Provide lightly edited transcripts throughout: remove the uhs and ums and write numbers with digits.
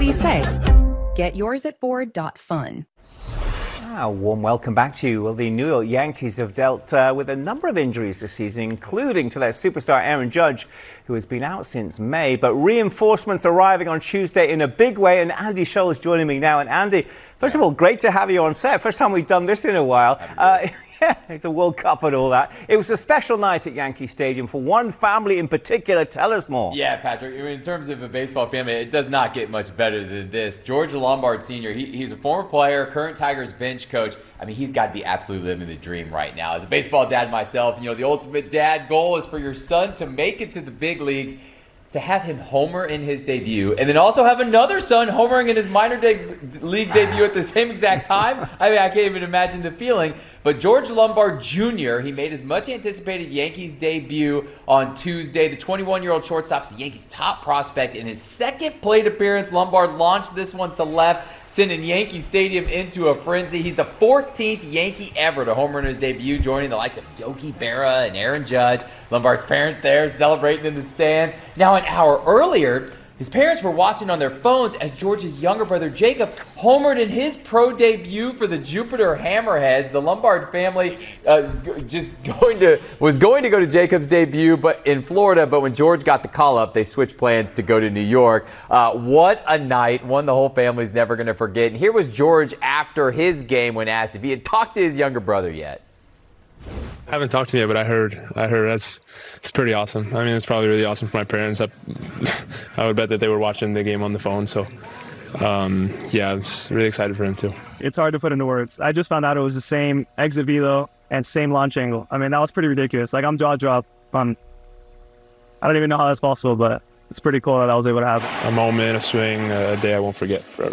you say. Get yours at Ford.fun. A warm welcome back to you. Well, the New York Yankees have dealt with a number of injuries this season, including to their superstar Aaron Judge, who has been out since May. But reinforcements arriving on Tuesday in a big way, and Andy Scholl is joining me now. And Andy, first of all, great to have you on set. First time we've done this in a while. Yeah, it's the World Cup and all that. It was a special night at Yankee Stadium for one family in particular. Tell us more. Yeah, Patrick, in terms of a baseball family, it does not get much better than this. George Lombard Sr., he's a former player, current Tigers bench coach. I mean, he's got to be absolutely living the dream right now. As a baseball dad myself, the ultimate dad goal is for your son to make it to the big leagues, to have him homer in his debut, and then also have another son homering in his minor league debut at the same exact time. I mean, I can't even imagine the feeling. But George Lombard Jr., he made his much anticipated Yankees debut on Tuesday. The 21-year-old shortstop's the Yankees' top prospect. In his second plate appearance, Lombard launched this one to left, sending Yankee Stadium into a frenzy. He's the 14th Yankee ever to homer in his debut, joining the likes of Yogi Berra and Aaron Judge. Lombard's parents there celebrating in the stands. Now, an hour earlier, his parents were watching on their phones as George's younger brother Jacob homered in his pro debut for the Jupiter Hammerheads. The Lombard family was going to go to Jacob's debut but in Florida, but when George got the call up, they switched plans to go to New York. What a night, one the whole family's never going to forget. And here was George after his game when asked if he had talked to his younger brother yet. I haven't talked to me yet, but I heard it's pretty awesome. I mean, it's probably really awesome for my parents. I would bet that they were watching the game on the phone. So, yeah, I was really excited for him too. It's hard to put into words. I just found out it was the same exit velo and same launch angle. I mean, that was pretty ridiculous. Like, I'm jaw drop. I don't even know how that's possible, but it's pretty cool that I was able to have it. A moment, a swing, a day I won't forget forever.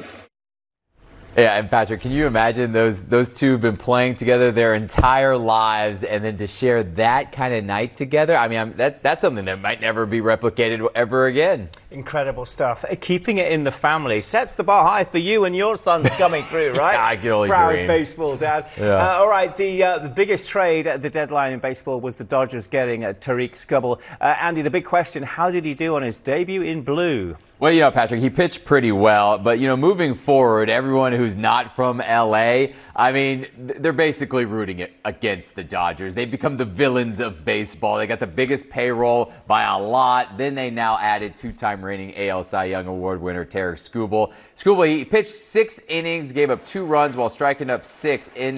Yeah, and Patrick, can you imagine those two have been playing together their entire lives, and then to share that kind of night together? I mean, that's something that might never be replicated ever again. Incredible stuff. Keeping it in the family sets the bar high for you and your sons coming through, right? I can only Proud dream. baseball dad. Yeah. All right, the biggest trade at the deadline in baseball was the Dodgers getting Tariq Skubal. Andy, the big question: how did he do on his debut in blue? Well, Patrick, he pitched pretty well, but, moving forward, everyone who's not from L.A., I mean, they're basically rooting it against the Dodgers. They've become the villains of baseball. They got the biggest payroll by a lot. Then they now added two-time reigning AL Cy Young Award winner Tarik Skubal. Skubal, he pitched 6 innings, gave up 2 runs while striking out 6 in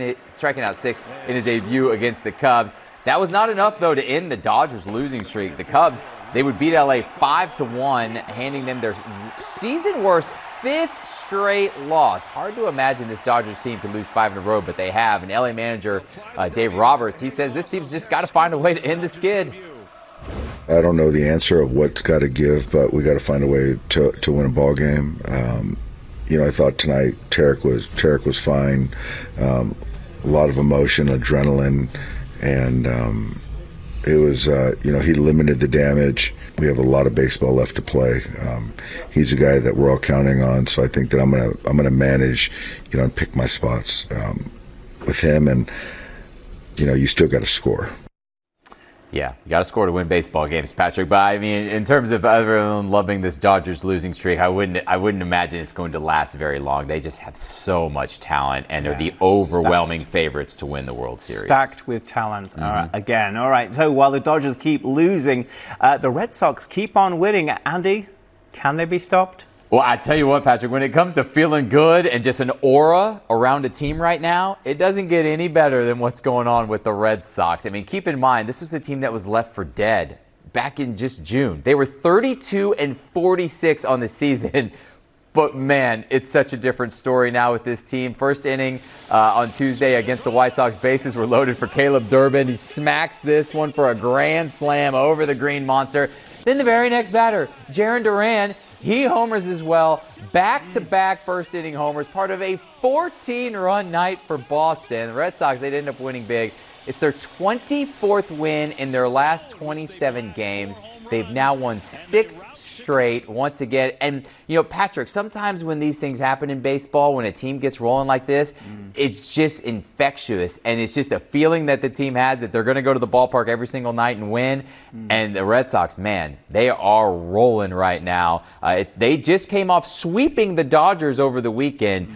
his debut against the Cubs. That was not enough, though, to end the Dodgers' losing streak. The Cubs, they would beat LA 5-1, handing them their season-worst 5th straight loss. Hard to imagine this Dodgers team could lose 5 in a row, but they have. And LA manager Dave Roberts, he says this team's just got to find a way to end the skid. I don't know the answer of what's got to give, but we got to find a way to win a ball game. I thought tonight Tarik was fine. A lot of emotion, adrenaline, and it was, he limited the damage. We have a lot of baseball left to play. He's a guy that we're all counting on, so I think that I'm gonna manage, and pick my spots with him. And you still got to score. Yeah, you got to score to win baseball games, Patrick. But I mean, in terms of everyone loving this Dodgers losing streak, I wouldn't imagine it's going to last very long. They just have so much talent and are the overwhelming favorites to win the World Series. Stacked with talent again. All right. So while the Dodgers keep losing, the Red Sox keep on winning. Andy, can they be stopped? Well, I tell you what, Patrick, when it comes to feeling good and just an aura around a team right now, it doesn't get any better than what's going on with the Red Sox. I mean, keep in mind, this was a team that was left for dead back in just June. They were 32-46 on the season. But, man, it's such a different story now with this team. First inning on Tuesday against the White Sox, bases were loaded for Caleb Durbin. He smacks this one for a grand slam over the Green Monster. Then the very next batter, Jarren Duran, he homers as well. Back-to-back first-inning homers, part of a 14-run night for Boston. The Red Sox, they'd end up winning big. It's their 24th win in their last 27 games. They've now won 6 straight once again. And, Patrick, sometimes when these things happen in baseball, when a team gets rolling like this, it's just infectious. And it's just a feeling that the team has that they're going to go to the ballpark every single night and win. And the Red Sox, man, they are rolling right now. They just came off sweeping the Dodgers over the weekend.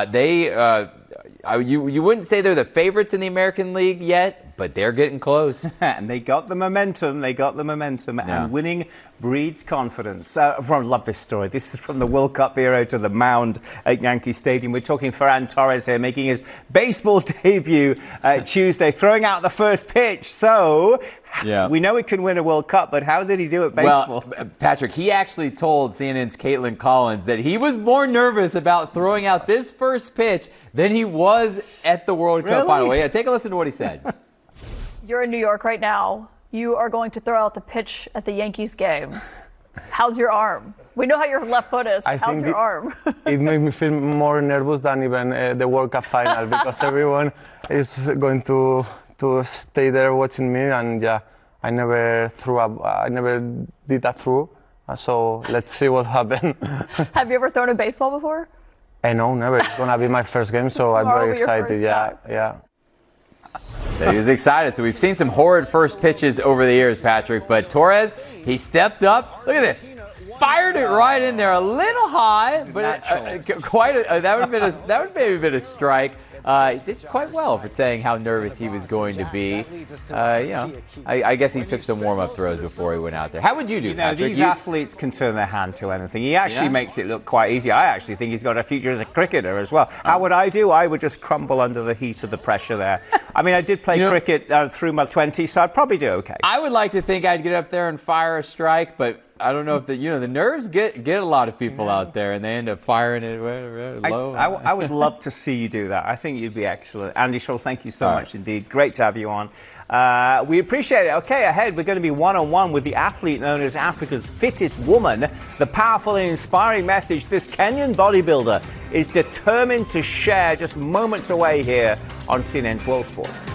You wouldn't say they're the favorites in the American League yet, but they're getting close. And they got the momentum. And winning breeds confidence. Love this story. This is from the World Cup hero to the mound at Yankee Stadium. We're talking Ferran Torres here, making his baseball debut Tuesday, throwing out the first pitch. So we know he can win a World Cup, but how did he do at baseball? Well, Patrick, he actually told CNN's Caitlin Collins that he was more nervous about throwing out this first pitch than he was at the World Cup final. Yeah, take a listen to what he said. You're in New York right now. You are going to throw out the pitch at the Yankees game. How's your arm? We know how your left foot is. How's your arm? It made me feel more nervous than even the World Cup final because everyone is going to stay there watching me, and I never did that through. So let's see what happens. Have you ever thrown a baseball before? No, never. It's gonna be my first game, so I'm very excited. Yeah. He was excited. So we've seen some horrid first pitches over the years, Patrick. But Torres, he stepped up. Look at this. Fired it right in there, a little high, but that would maybe been a strike. He did quite well for saying how nervous he was going to be. I guess he took some warm-up throws before he went out there. How would you do, Patrick? These athletes can turn their hand to anything. He actually makes it look quite easy. I actually think he's got a future as a cricketer as well. How would I do? I would just crumble under the heat of the pressure there. I mean, I did play cricket through my 20s, so I'd probably do okay. I would like to think I'd get up there and fire a strike, but I don't know if the nerves get a lot of people out there, and they end up firing it low. I would love to see you do that. I think you'd be excellent. Andy Scholl, thank you so much indeed. Great to have you on. We appreciate it. Okay, ahead we're going to be one-on-one with the athlete known as Africa's fittest woman. The powerful and inspiring message this Kenyan bodybuilder is determined to share just moments away here on CNN's World Sport.